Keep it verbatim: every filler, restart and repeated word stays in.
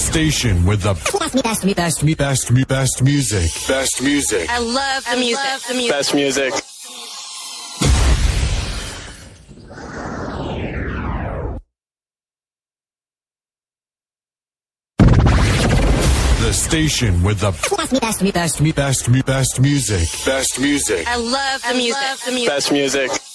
station with the best, best, best, best, best music. Best music. I love the I music. love the music. Best music. The station with the best, best, best, best, best music. Best music. I love the I music. love the music. Best music.